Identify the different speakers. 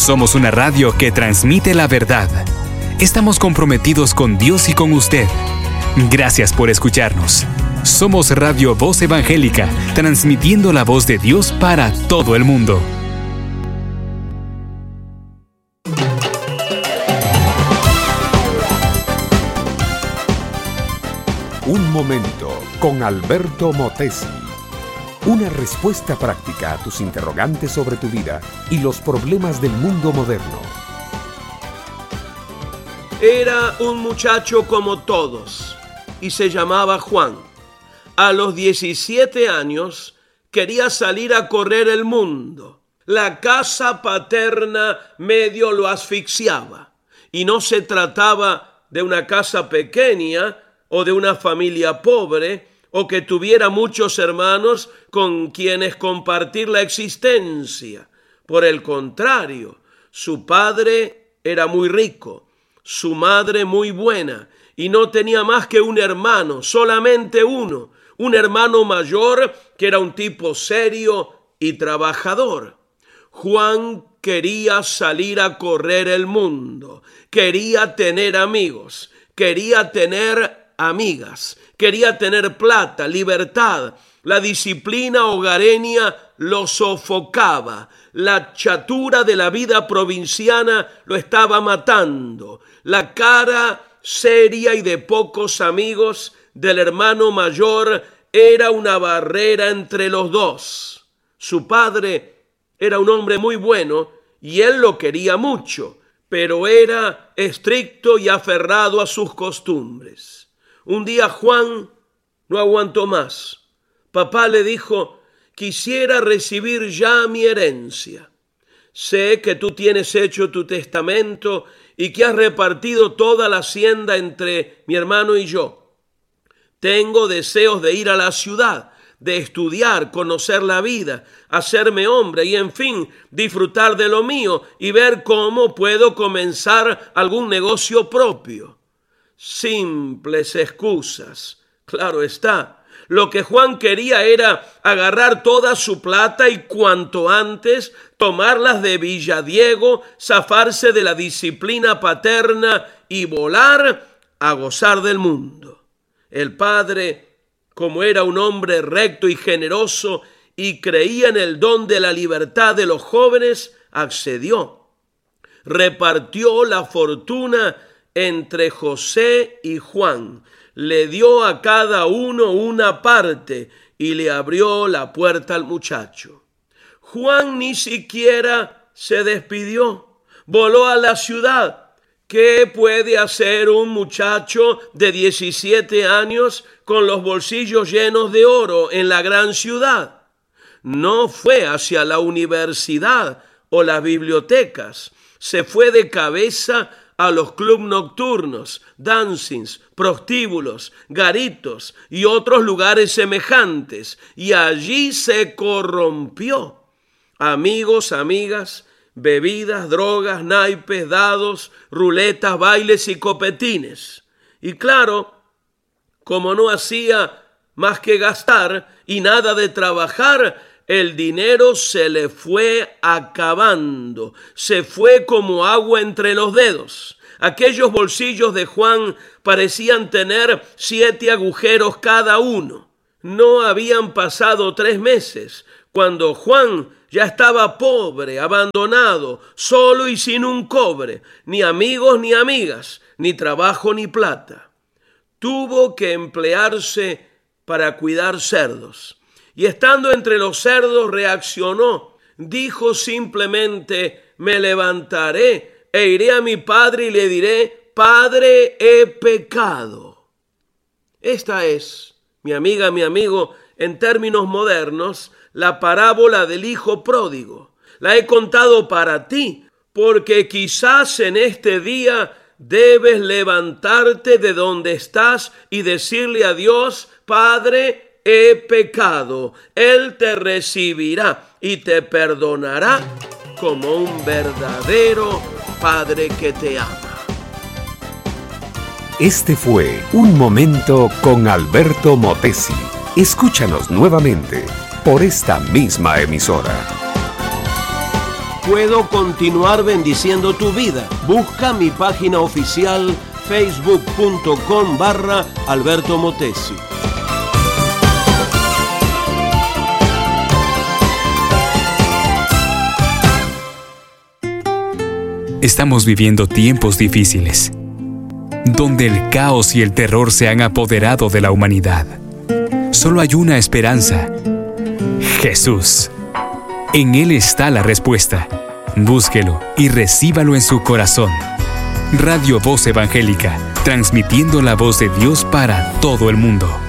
Speaker 1: Somos una radio que transmite la verdad. Estamos comprometidos con Dios y con usted. Gracias por escucharnos. Somos Radio Voz Evangélica, transmitiendo la voz de Dios para todo el mundo.
Speaker 2: Un momento con Alberto Motesi. Una respuesta práctica a tus interrogantes sobre tu vida y los problemas del mundo moderno.
Speaker 3: Era un muchacho como todos y se llamaba Juan. A los 17 años quería salir a correr el mundo. La casa paterna medio lo asfixiaba. Y no se trataba de una casa pequeña o de una familia pobre o que tuviera muchos hermanos con quienes compartir la existencia. Por el contrario, su padre era muy rico, su madre muy buena, y no tenía más que un hermano, solamente uno, un hermano mayor que era un tipo serio y trabajador. Juan quería salir a correr el mundo, quería tener amigos, quería tener amigas, quería tener plata, libertad. La disciplina hogareña lo sofocaba. La chatura de la vida provinciana lo estaba matando. La cara seria y de pocos amigos del hermano mayor era una barrera entre los dos. Su padre era un hombre muy bueno y él lo quería mucho, pero era estricto y aferrado a sus costumbres. Un día Juan no aguantó más. Papá le dijo: quisiera recibir ya mi herencia. Sé que tú tienes hecho tu testamento y que has repartido toda la hacienda entre mi hermano y yo. Tengo deseos de ir a la ciudad, de estudiar, conocer la vida, hacerme hombre y, en fin, disfrutar de lo mío y ver cómo puedo comenzar algún negocio propio. Simples excusas, claro está. Lo que Juan quería era agarrar toda su plata y cuanto antes tomarlas de Villadiego, zafarse de la disciplina paterna y volar a gozar del mundo. El padre, como era un hombre recto y generoso y creía en el don de la libertad de los jóvenes, accedió. Repartió la fortuna entre José y Juan. Le dio a cada uno una parte y le abrió la puerta al muchacho. Juan ni siquiera se despidió. Voló a la ciudad. ¿Qué puede hacer un muchacho de 17 años con los bolsillos llenos de oro en la gran ciudad? No fue hacia la universidad o las bibliotecas. Se fue de cabeza a los clubes nocturnos, dancings, prostíbulos, garitos y otros lugares semejantes, y allí se corrompió. Amigos, amigas, bebidas, drogas, naipes, dados, ruletas, bailes y copetines. Y claro, como no hacía más que gastar y nada de trabajar, el dinero se le fue acabando, se fue como agua entre los dedos. Aquellos bolsillos de Juan parecían tener 7 agujeros cada uno. No habían pasado 3 meses cuando Juan ya estaba pobre, abandonado, solo y sin un cobre, ni amigos ni amigas, ni trabajo ni plata. Tuvo que emplearse para cuidar cerdos. Y estando entre los cerdos reaccionó. Dijo simplemente: me levantaré e iré a mi padre y le diré: Padre, he pecado. Esta es, mi amiga, mi amigo, en términos modernos, la parábola del hijo pródigo. La he contado para ti, porque quizás en este día debes levantarte de donde estás y decirle a Dios: Padre, he pecado. Él te recibirá y te perdonará como un verdadero Padre que te ama.
Speaker 2: Este fue Un Momento con Alberto Motesi. Escúchanos nuevamente por esta misma emisora.
Speaker 3: puedo continuar bendiciendo tu vida. Busca mi página oficial facebook.com/Alberto Motesi.
Speaker 1: Estamos viviendo tiempos difíciles, donde el caos y el terror se han apoderado de la humanidad. Solo hay una esperanza: Jesús. En Él está la respuesta. Búsquelo y recíbalo en su corazón. Radio Voz Evangélica, transmitiendo la voz de Dios para todo el mundo.